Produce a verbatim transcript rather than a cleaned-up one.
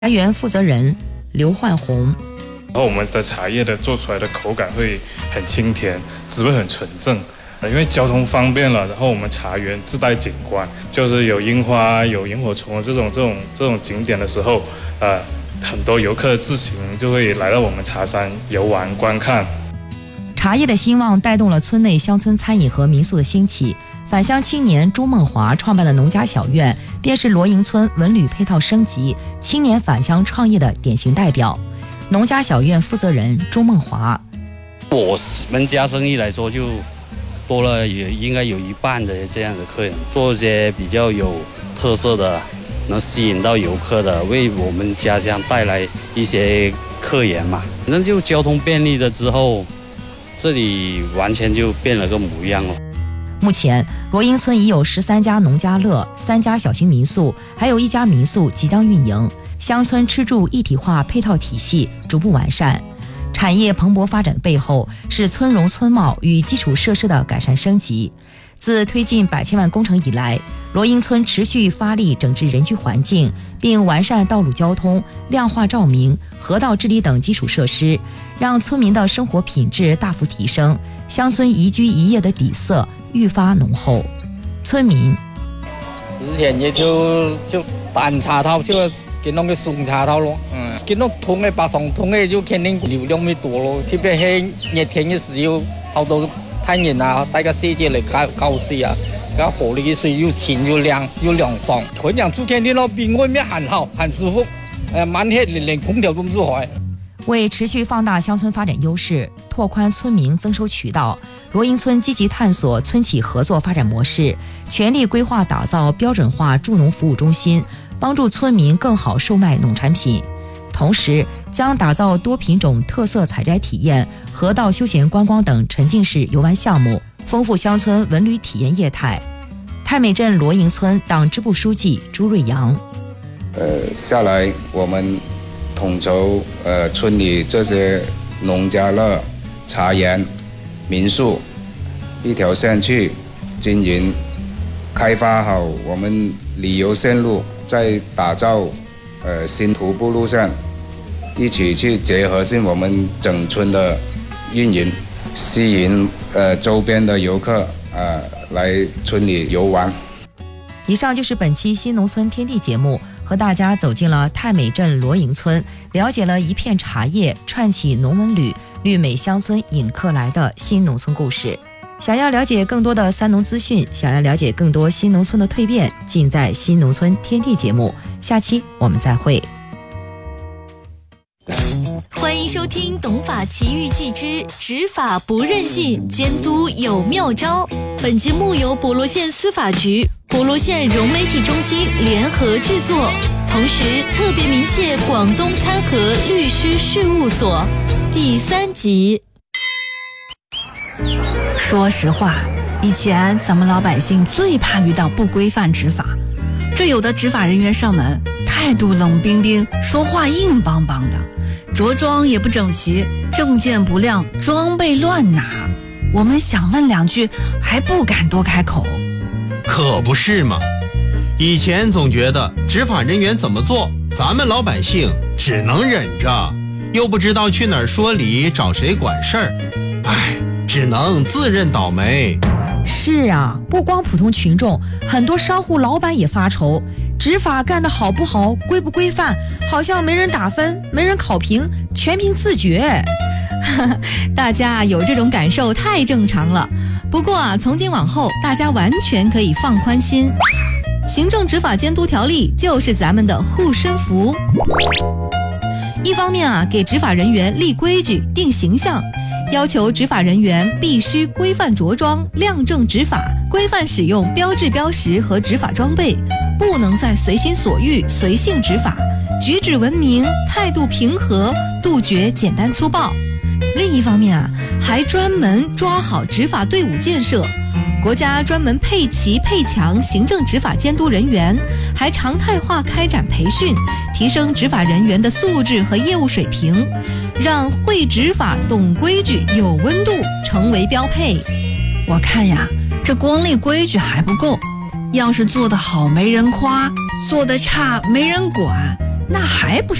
茶园负责人刘焕红。 然后我们的茶叶的做出来的口感会很清甜，滋味很纯正。因为交通方便了，然后我们茶园自带景观，就是有樱花、有萤火虫这种这种这种景点的时候，呃，很多游客自行就会来到我们茶山游玩观看。 茶叶的兴旺带动了村内乡村餐饮和民宿的兴起。返乡青年朱梦华创办的农家小院，便是罗营村文旅配套升级、青年返乡创业的典型代表。农家小院负责人朱梦华： 我们家生意来说，就多了也应该有一半的这样的客人，做一些比较有特色的，能吸引到游客的，为我们家乡带来一些客源嘛。那就交通便利了之后，这里完全就变了个模样了。 目前，罗营村已有十三家农家乐、三家小型民宿，还有一家民宿即将运营。乡村吃住一体化配套体系逐步完善。产业蓬勃发展的背后，是村容村貌与基础设施的改善升级。自推进百千万工程以来，罗营村持续发力整治人居环境，并完善道路交通、亮化照明、河道治理等基础设施，让村民的生活品质大幅提升，乡村宜居宜业的底色愈发浓厚。村民之前也就就单茶套，就给弄个松茶套咯，嗯，给弄通的八通通的就肯定流量没多咯，特别是热天的时候，好多太阳啊，带个世界来搞搞水啊，个河里的水又清又亮又凉爽，混养住肯定咯，比外面很好很舒服，呃，满天连连空调都不住海。 为持续放大乡村发展优势，拓宽村民增收渠道，罗营村积极探索村企合作发展模式，全力规划打造标准化助农服务中心，帮助村民更好售卖农产品。同时，将打造多品种特色采摘体验、河道休闲观光等沉浸式游玩项目，丰富乡村文旅体验业态。太美镇罗营村党支部书记朱瑞阳： 呃，下来我们统筹呃村里这些农家乐、茶园、民宿一条线去经营，开发好我们旅游线路，再打造呃新徒步路线，一起去结合性我们整村的运营，吸引呃周边的游客呃来村里游玩。 以上就是本期新农村天地节目，和大家走进了太美镇罗营村，了解了一片茶叶串起农文旅、绿美乡村引客来的新农村故事。想要了解更多的三农资讯，想要了解更多新农村的蜕变，尽在新农村天地节目。下期我们再会。 欢迎收听《懂法奇遇记之执法不任性，监督有妙招》。本节目由博罗县司法局、博罗县融媒体中心联合制作，同时特别鸣谢广东参合律师事务所。第三集。 说实话，以前咱们老百姓最怕遇到不规范执法，这有的执法人员上门，态度冷冰冰，说话硬邦邦的，着装也不整齐，证件不亮，装备乱拿，我们想问两句还不敢多开口。 可不是嘛，以前总觉得执法人员怎么做，咱们老百姓只能忍着，又不知道去哪儿说理，找谁管事儿，唉，只能自认倒霉。 是啊，不光普通群众，很多商户老板也发愁，执法干得好不好，规不规范，好像没人打分，没人考评，全凭自觉。 大家有这种感受太正常了。不过啊，从今往后，大家完全可以放宽心。行政执法监督条例就是咱们的护身符。一方面啊，给执法人员立规矩、定形象，要求执法人员必须规范着装、亮正执法，规范使用标志标识和执法装备，不能再随心所欲、随性执法，举止文明，态度平和，杜绝简单粗暴。另一方面啊，还专门抓好执法队伍建设，国家专门配齐配强行政执法监督人员，还常态化开展培训，提升执法人员的素质和业务水平，让会执法、懂规矩、有温度成为标配。 我看呀，这光立规矩还不够，要是做得好没人夸，做得差没人管， 那还不